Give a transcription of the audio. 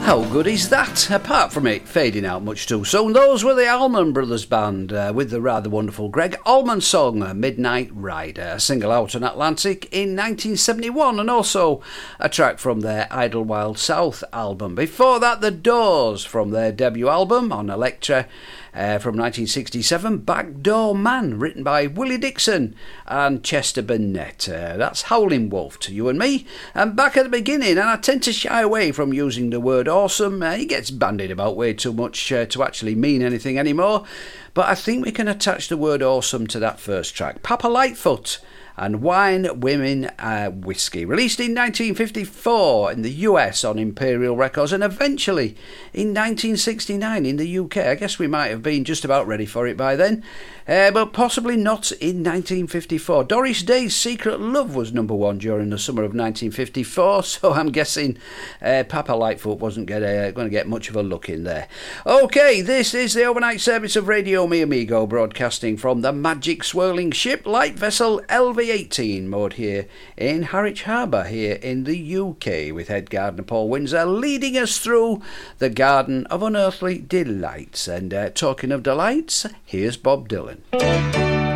How good is that? Apart from it fading out much too soon, those were the Allman Brothers Band with the rather wonderful Greg Allman song Midnight Rider, a single out on Atlantic in 1971 and also a track from their Idlewild South album. Before that, The Doors from their debut album on Elektra from 1967, Backdoor Man, written by Willie Dixon and Chester Burnett. That's Howlin' Wolf to you and me. And back at the beginning, and I tend to shy away from using the word awesome. He gets bandied about way too much to actually mean anything anymore. But I think we can attach the word awesome to that first track. Papa Lightfoot and Wine, Women, Whiskey, released in 1954 in the US on Imperial Records and eventually in 1969 in the UK. I guess we might have been just about ready for it by then, but possibly not in 1954. Doris Day's Secret Love was number one during the summer of 1954, so I'm guessing Papa Lightfoot wasn't going to get much of a look in there. Okay, this is the overnight service of Radio Mi Amigo, broadcasting from the magic swirling ship light vessel LV-18 moored here in Harwich Harbour here in the UK, with head gardener Paul Windsor leading us through the garden of unearthly delights. And talking of delights, here's Bob Dylan.